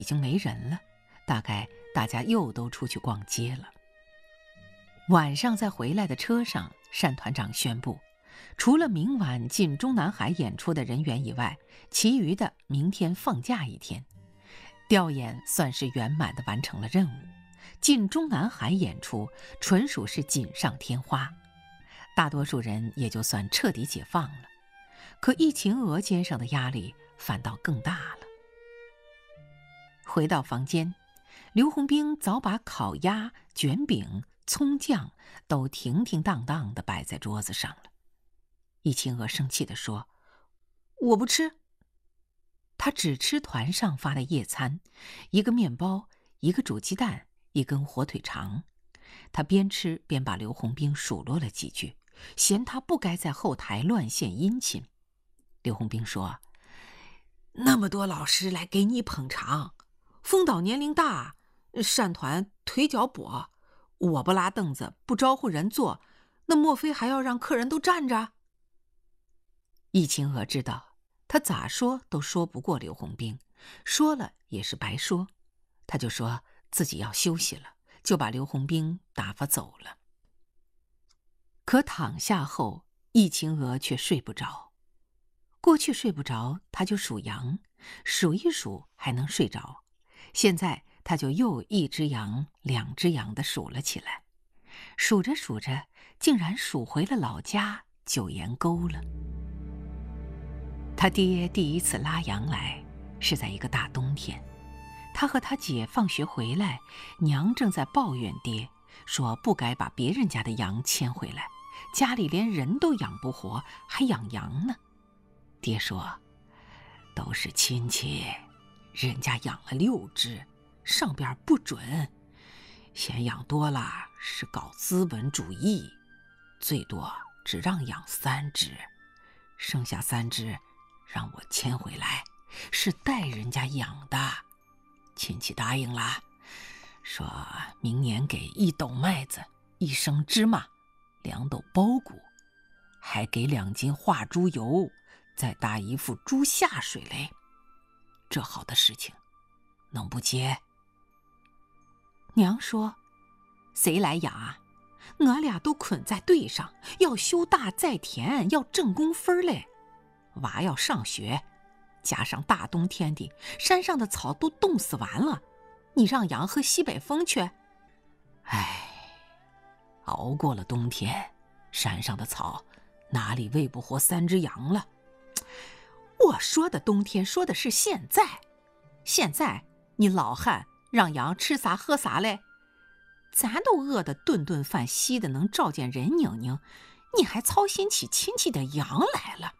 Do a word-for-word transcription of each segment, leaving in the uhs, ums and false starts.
已经没人了，大概大家又都出去逛街了。晚上在回来的车上，单团长宣布，除了明晚进中南海演出的人员以外，其余的明天放假一天。调演算是圆满地完成了任务，进中南海演出纯属是锦上添花，大多数人也就算彻底解放了。可易秦娥肩上的压力反倒更大了。回到房间，刘洪兵早把烤鸭、卷饼、葱酱都停停当当地摆在桌子上了。易秦娥生气地说：“我不吃。”他只吃团上发的夜餐，一个面包，一个煮鸡蛋，一根火腿肠。他边吃边把刘洪兵数落了几句，嫌他不该在后台乱献殷勤。刘洪兵说：“那么多老师来给你捧场，风导年龄大，单团腿脚跛，我不拉凳子，不招呼人坐，那莫非还要让客人都站着？”易秦娥知道他咋说都说不过刘洪兵，说了也是白说，他就说自己要休息了，就把刘洪兵打发走了。可躺下后，易秦娥却睡不着。过去睡不着，他就数羊，数一数还能睡着。现在他就又一只羊、两只羊的数了起来，数着数着，竟然数回了老家九岩沟了。他爹第一次拉羊来是在一个大冬天，他和他姐放学回来，娘正在抱怨爹，说不该把别人家的羊牵回来，家里连人都养不活，还养羊呢。爹说：“都是亲戚，人家养了六只，上边不准，嫌养多了是搞资本主义，最多只让养三只，剩下三只让我牵回来，是带人家养的。亲戚答应了，说明年给一斗麦子，一升芝麻，两斗苞谷，还给两斤化猪油，再搭一副猪下水嘞。这好的事情能不接？”娘说：“谁来养啊？我俩都捆在队上，要修大在田，要挣工分嘞。娃要上学，加上大冬天的，山上的草都冻死完了，你让羊喝西北风去？哎，熬过了冬天，山上的草哪里喂不活三只羊了？我说的冬天说的是现在，现在你老汉让羊吃啥喝啥嘞？咱都饿得顿顿饭稀的能照见人拧拧，你还操心起亲戚的羊来了。”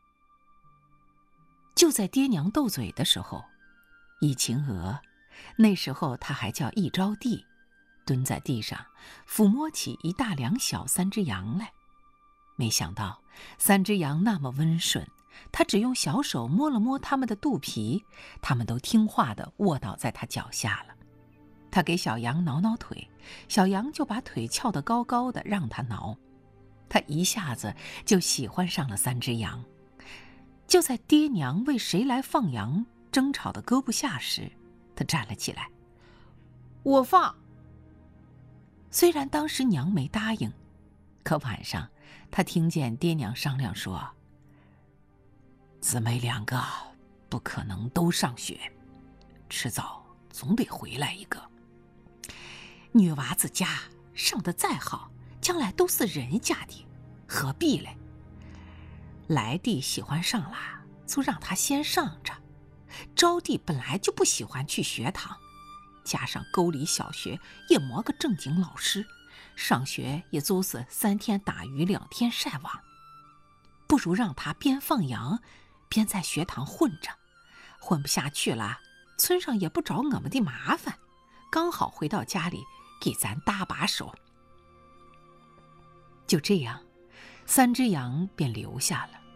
就在爹娘斗嘴的时候，易秦娥，那时候她还叫易招娣，蹲在地上抚摸起一大两小三只羊来。没想到三只羊那么温顺，她只用小手摸了摸它们的肚皮，它们都听话地卧倒在她脚下了。她给小羊挠挠腿，小羊就把腿翘得高高的让她挠。她一下子就喜欢上了三只羊。就在爹娘为谁来放羊争吵得搁不下时，他站了起来：“我放。”虽然当时娘没答应，可晚上他听见爹娘商量说：“姊妹两个不可能都上学，迟早总得回来一个。女娃子家上得再好，将来都是人家的，何必嘞？来弟喜欢上了，就让他先上着。招娣本来就不喜欢去学堂，加上沟里小学也没个正经老师，上学也就是三天打鱼两天晒网，不如让他边放羊边在学堂混着，混不下去了，村上也不找我们的麻烦，刚好回到家里给咱搭把手。”就这样，三只羊便留下了。